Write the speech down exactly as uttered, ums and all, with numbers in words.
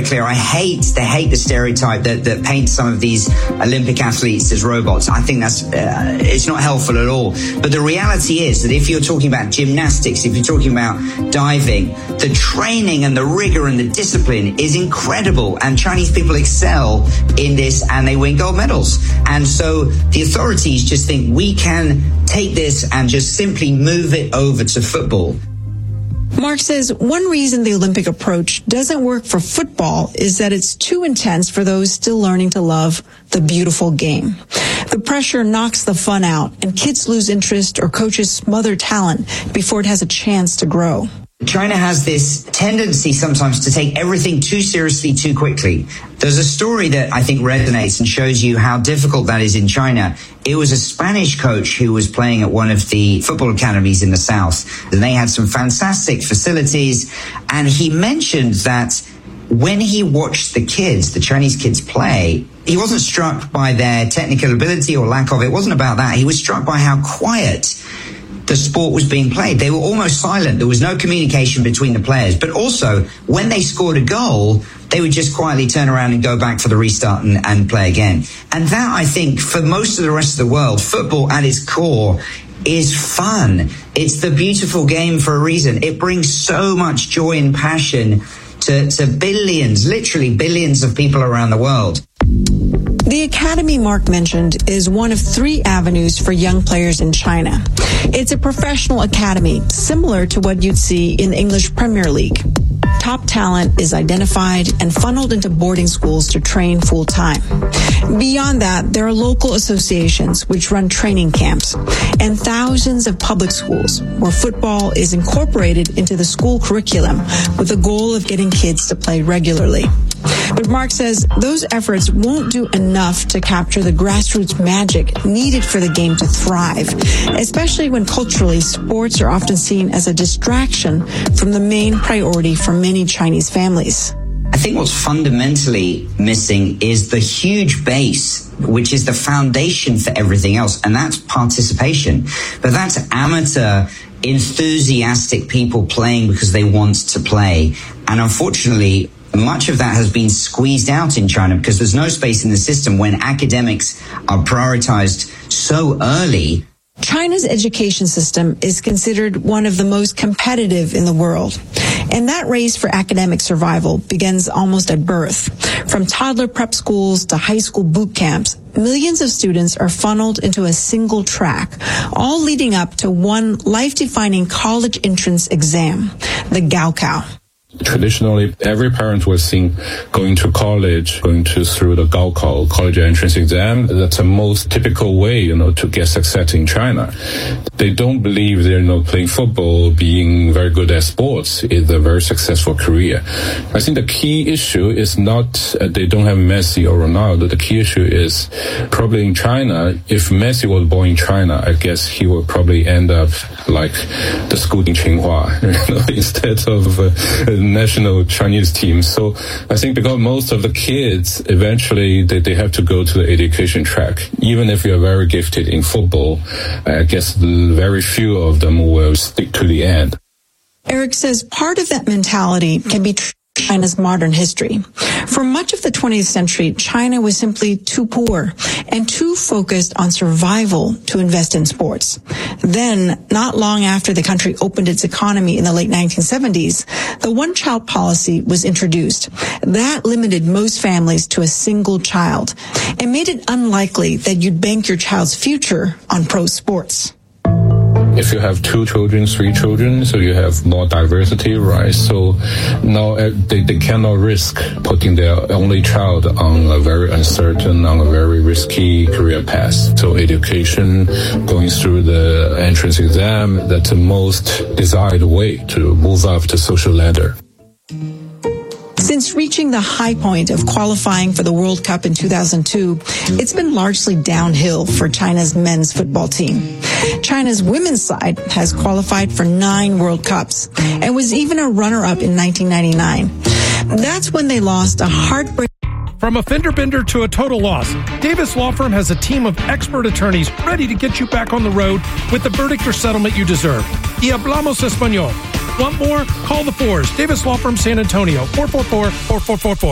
clear. I hate, they hate the stereotype that, that paints some of these Olympic athletes as robots. I think that's, uh, it's not helpful at all. But the reality is that if you're talking about gymnastics, if you're talking about diving, the training and the rigor and the discipline is incredible. And Chinese people excel in this and they win gold medals. And so the authorities just think we can take this and just simply move it over to football. Mark says one reason the Olympic approach doesn't work for football is that it's too intense for those still learning to love the beautiful game. The pressure knocks the fun out, and kids lose interest or coaches smother talent before it has a chance to grow. China has this tendency sometimes to take everything too seriously too quickly. There's a story that I think resonates and shows you how difficult that is in China. It was a Spanish coach who was playing at one of the football academies in the south, and they had some fantastic facilities. And he mentioned that when he watched the kids, the Chinese kids play, he wasn't struck by their technical ability or lack of it. It wasn't about that. He was struck by how quiet the sport was being played. They were almost silent. There was no communication between the players. But also, when they scored a goal, they would just quietly turn around and go back for the restart and, and play again. And that, I think, for most of the rest of the world, football at its core is fun. It's the beautiful game for a reason. It brings so much joy and passion to, to billions, literally billions of people around the world. The academy Mark mentioned is one of three avenues for young players in China. It's a professional academy, similar to what you'd see in the English Premier League. Top talent is identified and funneled into boarding schools to train full-time. Beyond that, there are local associations which run training camps and thousands of public schools where football is incorporated into the school curriculum with the goal of getting kids to play regularly. But Mark says those efforts won't do enough to capture the grassroots magic needed for the game to thrive, especially when culturally sports are often seen as a distraction from the main priority for many Chinese families. I think what's fundamentally missing is the huge base, which is the foundation for everything else, and that's participation. But that's amateur, enthusiastic people playing because they want to play. And unfortunately, much of that has been squeezed out in China because there's no space in the system when academics are prioritized so early. China's education system is considered one of the most competitive in the world. And that race for academic survival begins almost at birth. From toddler prep schools to high school boot camps, millions of students are funneled into a single track, all leading up to one life-defining college entrance exam, the Gaokao. Traditionally, every parent was seen going to college, going to through the Gaokao, college entrance exam. That's the most typical way, you know, to get success in China. They don't believe they're, you know, playing football, being very good at sports is a very successful career. I think the key issue is not uh, they don't have Messi or Ronaldo. The key issue is probably in China. If Messi was born in China, I guess he would probably end up like the school in Tsinghua, you know, instead of uh, national Chinese team. So I think because most of the kids eventually they, they have to go to the education track. Even if you're very gifted in football, I guess very few of them will stick to the end. Eric says part of that mentality can be China's modern history. For much of the twentieth century, China was simply too poor and too focused on survival to invest in sports. Then, not long after the country opened its economy in the late nineteen seventies, the one-child policy was introduced. That limited most families to a single child and made it unlikely that you'd bank your child's future on pro sports. If you have two children, three children, so you have more diversity, right? So now uh, they, they cannot risk putting their only child on a very uncertain, on a very risky career path. So education, going through the entrance exam, that's the most desired way to move up the social ladder. Since reaching the high point of qualifying for the World Cup in two thousand two, it's been largely downhill for China's men's football team. China's women's side has qualified for nine World Cups and was even a runner-up in nineteen ninety-nine. That's when they lost a heartbreaking... From a fender bender to a total loss, Davis Law Firm has a team of expert attorneys ready to get you back on the road with the verdict or settlement you deserve. Y hablamos español. Want more? Call the Fours. Davis Law Firm San Antonio, four four four, four four four four.